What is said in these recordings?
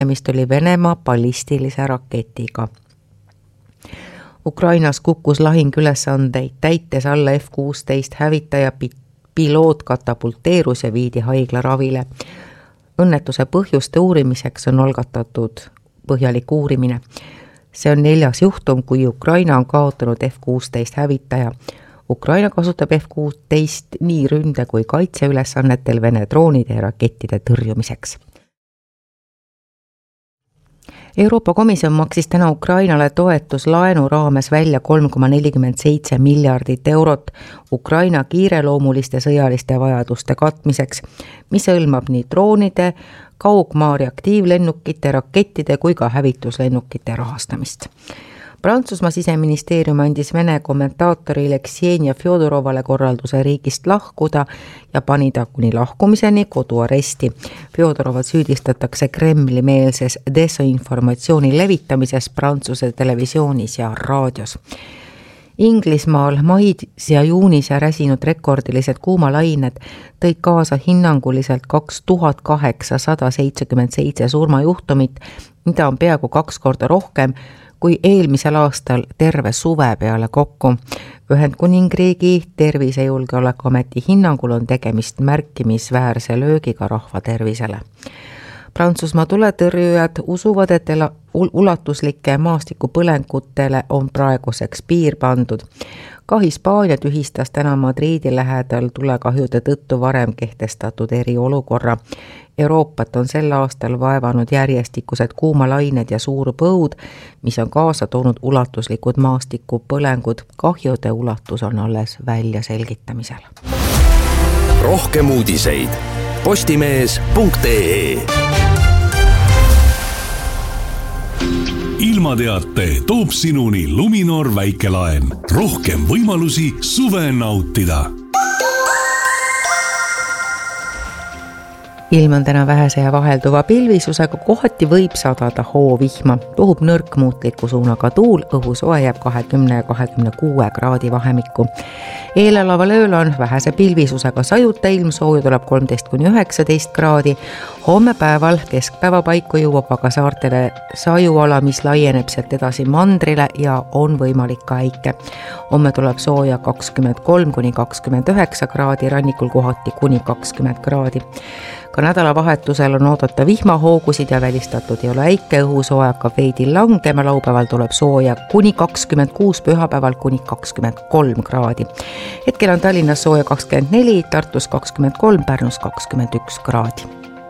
mis oli Venemaa ballistilise raketiga. Ukrainas kukkus lahinguülesandeid täites alla F-16 hävitaja piloot katapulteerus ja viidi haiglaravile. Õnnetuse põhjuste uurimiseks on algatatud põhjalik uurimine. See on 4. juhtum, kui Ukraina on kaotanud F-16 hävitaja. Ukraina kasutab F-16 nii ründe kui kaitseülesannetel Vene droonide ja rakettide tõrjumiseks. Euroopa Komisjon maksis täna Ukrainale toetuslaenu raames välja 3,47 miljardit eurot Ukraina kiireloomuliste sõjaliste vajaduste katmiseks, mis hõlmab nii droonide, kaugmaa reaktiivlennukite, rakettide kui ka hävituslennukite rahastamist. Prantsusmaa siseministeerium andis Vene kommentaatorile Ksenia Fjodorovale korralduse riigist lahkuda ja pani ta kuni lahkumiseni koduaresti. Fjodorovat süüdistatakse Kremli-meelses desinformatsiooni levitamises Prantsuse televisioonis ja raadios. Inglismaal mais ja juunis räsinud rekordilised kuumalained tõid kaasa hinnanguliselt 2877 surmajuhtumit, mida on peaaegu 2 korda rohkem kui eelmisel aastal terve suve peale kokku. Ühendkuningriigi tervisejulgeolekuameti hinnangul on tegemist märkimisväärse löögiga rahva tervisele. Prantsusmaa tuletõrjujad usuvad, et ulatuslike maastikupõlengutele on praeguseks piir pandud. Ka Hispaania tühistas täna Madridi lähedal tulekahjude tõttu varem kehtestatud eriolukorra. Euroopat on sel aastal vaevanud järjestikused kuumalained ja suur põud, mis on kaasa toonud ulatuslikud maastikupõlengud. Kahjude ulatus on alles välja selgitamisel. Rohkem uudiseid postimees.ee. Ilmateate toob sinuni Luminor väikelaen. Rohkem võimalusi suve nautida. Ilm on täna vähese ja vahelduva pilvisusega, kohati võib sadada hoovihma. Puhub nõrkmuutliku suunaga tuul, õhusoe jääb 20 ja 26 kraadi vahemikku. Eelelaval ööl on vähese pilvisusega sajuta ilm, sooju tuleb 13–19 kraadi. Homme päeval keskpäeva paiku jõuab aga saartele sajuala, mis laieneb sealt edasi mandrile ja on võimalik ka äike. Homme tuleb sooja 23–29 kraadi, rannikul kohati kuni 20 kraadi. Ka nädalavahetusel on oodata vihmahoogusid ja välistatud ei ole äike, õhusoe hakkab veidi langema, laupäeval tuleb sooja kuni 26, pühapäeval kuni 23 kraadi. Hetkel on Tallinnas sooja 24, Tartus 23, Pärnus 21 kraadi.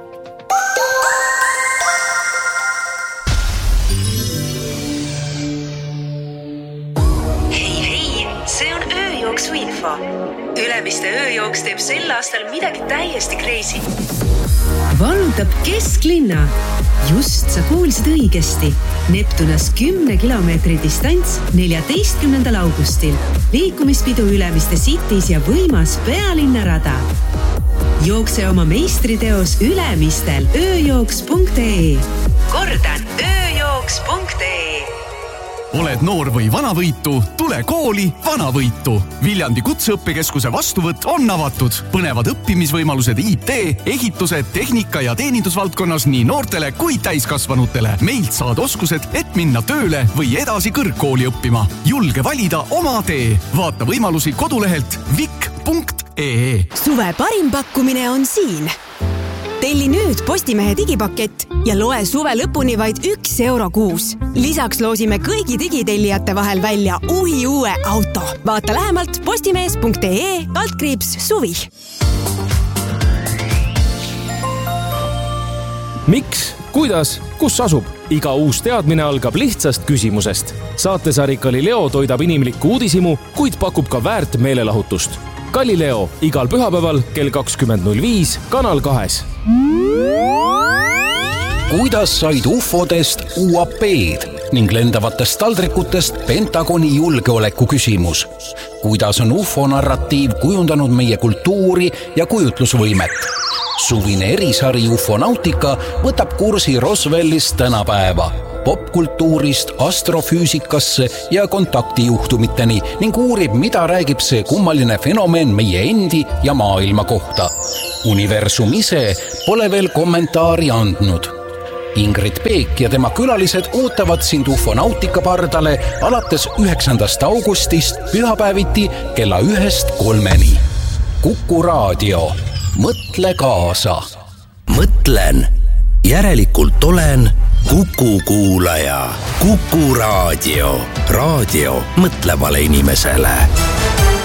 Hei, see on ööjooksu info. Ülemiste ööjooks teeb sel aastal midagi täiesti crazy. Vallutab kesklinna. Just sa kuulsid õigesti. Neptunas 10 kilomeetri distants 14. augustil. Liikumispidu Ülemiste Cities ja võimas pealinnarada. Jookse oma meistriteos Ülemistel ööjooks.ee. Kordan, ööjooks.ee. Oled noor või vanavõitu, tule kooli Vanavõitu. Viljandi kutseõppekeskuse vastuvõtt on avatud. Põnevad õppimisvõimalused IT, ehituse, tehnika ja teenindusvaldkonnas nii noortele kui täiskasvanutele. Meilt saad oskused, et minna tööle või edasi kõrgkooli õppima. Julge valida oma tee. Vaata võimalusi kodulehelt vik.ee. Suve parim pakkumine on siin. Telli nüüd Postimehe digipakett ja loe suve lõpuni vaid 1 euro kuus. Lisaks loosime kõigi digitellijate vahel välja uue auto. Vaata lähemalt postimees.ee/suvi. Miks? Kuidas? Kus asub? Iga uus teadmine algab lihtsast küsimusest. Saatesari Galileo toidab inimlikku uudisimu, kuid pakub ka väärt meelelahutust. Galileo igal pühapäeval kell 20.05 Kanal 2. Kuidas said UFOdest UAP-d ning lendavatest taldrikutest Pentagoni julgeoleku küsimus? Kuidas on UFO-narratiiv kujundanud meie kultuuri ja kujutlusvõimet? Suvine erisari UFOnautika võtab kursi Roswellist tänapäeva, popkultuurist astrofüüsikasse ja kontaktijuhtumiteni ning uurib, mida räägib see kummaline fenomen meie endi ja maailma kohta. Universum ise pole veel kommentaari andnud. Ingrid Peek ja tema külalised ootavad sind Ufonautika pardale alates 9. augustist pühapäeviti kella 1-3. Kuku Raadio. Mõtle kaasa. Mõtlen. Järelikult olen Kuku kuulaja. Kuku Raadio. Raadio mõtlevale inimesele.